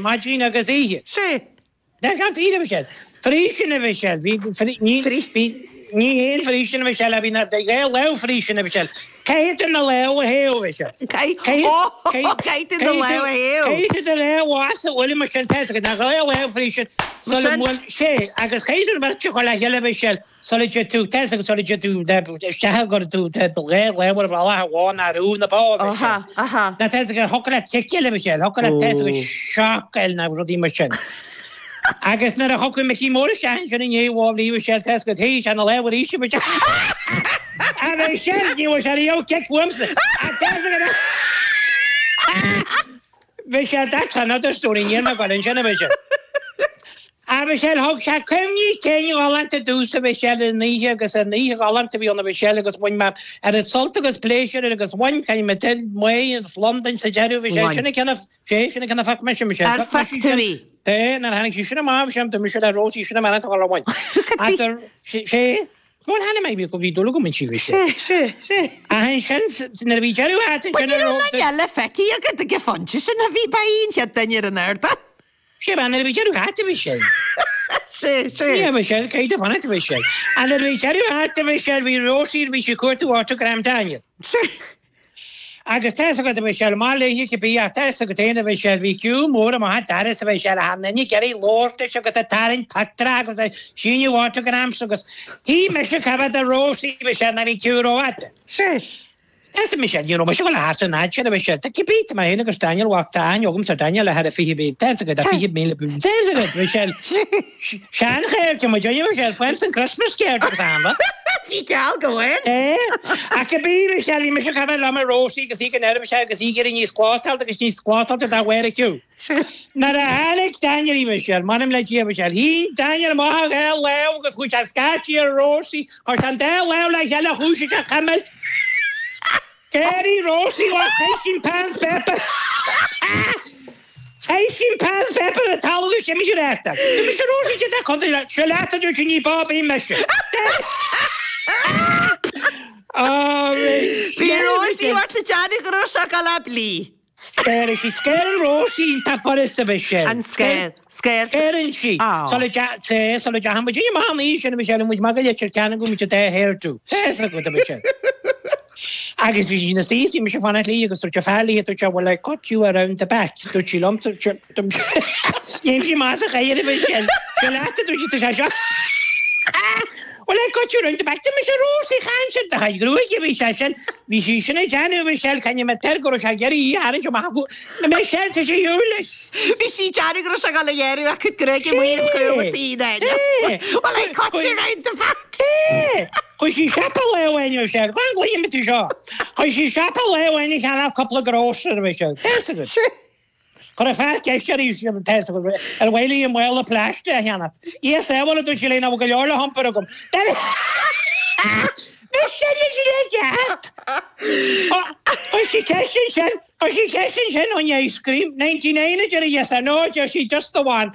Imagine agus ihe. Sí. Daar gaan vieren we shell. Friesen we shell. Niet heel friesen we shell. Wie naar de heel leeuw friesen we shell. Kijk in de leeuw heel we shell. Kijk in de leeuw heel. Kijk in de leeuw was het wel maar shell thuis. Dan ga je leeuw friesen. Zal je wel shell. Agus kijk in maar chocolade hele we shell. Zal je toe thuis. Zal je toe. Dat shell gaat toe. Dat leeuw wordt wel gewoon naar hoe naar boven. Aha. Dat is een chocolade checkje we shell. Chocolade thuis we shock naar wat die machine. Agus na a hoku Mickey Morris and you were you shall test with he and allow each but and I said you was a kick worms we shall that's another story you're not going to vision I shall hook shall come you can you all want to do so we shall in here because in here all want to be on the shell because one map and it's salt because pleasure because one can you tell way in London suggest we shall kind of fuck mission factory naar han ik je maar hem te Michelle Rose je maar aan alle one after she what han maybe ko video logo menchi we she han shen naar wie jaru at shen ja la fakki je get de fonches na wie bij in het dan je nerda she van naar wie jaru at we she ja Michelle kijk de van het we she en naar wie jaru at we she we Rose we she kort to autogram Daniel agus tesa go we shall male hier ke be tesa go tena we shall we q more ma dar is we shall han ni geri lord so go tarin patra go she you want to gram so go he me should have the Rosie we shall na q ro at That's Michelle, you know, Michelle has a night, we shall take a beat. My Henry Daniel walked on, Yogum Daniel had a fee be 10 to get a fee meal. Michelle, Shan hair to my usual friends and Christmas scared to Samba. I'll go in. I could be Michelle, you must have a lama Rosie because he can never share because he getting his cloth out because he's cloth out that wear it you. Not a Alex Daniel, Michelle, Madam Legia, Michelle. He, Daniel Mahal, Leo, because which has got you, Rosie, or Sandel, Leo, like Yellow, who should have come out. Gary Rosie was Haitian pans pepper. Haitian pans pepper a tal go sem reta. Du mis Rosie get that country chelata do you Bob in mesh. Rosie what the Johnny Grosha galabli. She's scared Rosie in Taparis Michelle. And scared she. So the Jahan but you mommy and Michelle which Magalet can go to their hair too. That's a good Michelle. Agus vi na sí me se fan lí agus tu fellí tu will like cut you around the back tu chi lom tu James mas a chair be se lata tu chi se well I cut you around the back to me se Rosie khan ta ha gru ki vi shene janu we shall kan you meter gro shageri harin jo magu me shall te se yulish vi si janu gro shagala I could greg mo in ko ti da well I cut you around the back Cos she chapel when you said, "When go you to show?" Cos she chapel when you can have a couple of grosser we shall. That's good. Got a fat gesture you should test good. And Wiley and well the plash there Hannah. Yes, I want to do Chilena we go all humper come. This shit Oh, she kissing on your ice cream. 99 yes I know she just the one.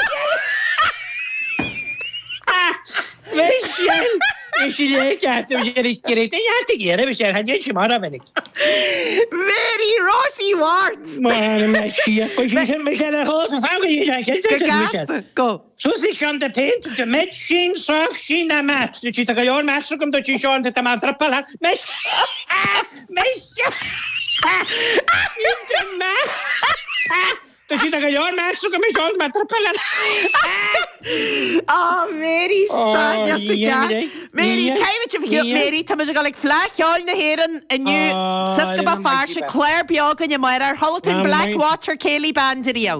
Michelle. She let you to get it. You have to get it. Michelle, had you tomorrow, Vinny? Very Rosie Wards. Michelle, hold the family. Go. Susie on the paint, the matching soft sheen a mat. Did she take your master come to she on the Tamantrapala? Miss. Did she take your master come to on Matrapala? Oh, Mary, start Mary, came to Mary, Thomas like flash all the hair and you Siska Farsha, Claire Biogan, you might are Holton Blackwater, Kaylee Banderio.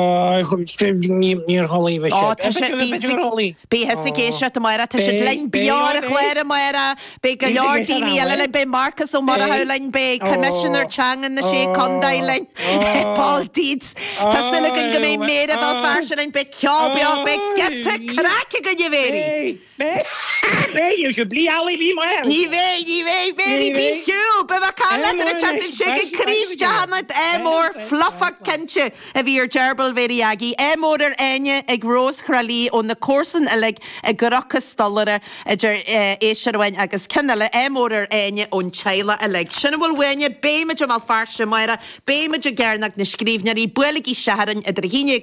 Near Holly, be hesitation to Myra to Lane Biora, Claire Myra, Big Yardini, Ellen Bay Marcus, O'Mara Howling Bay, Commissioner Chang and the Shea Condai Lane, Paul Deeds, Tassiligan Game made of Farsha and Big Kyobio, Big get to crack again, you very. You should be Ali be my very be you, but I can't let the champion shake Chris Janet Emor Fluffa Kenche of your gerbil very aggy Emor Enya ag Rose Crowley on the course and like a Guraka Stoller a Asherwen agus Kendall Emor Enya on Chila election will win you Baymage of Alfarsha Myra Baymage of Garnack Nishkrivnari Bueligi Shaharan at the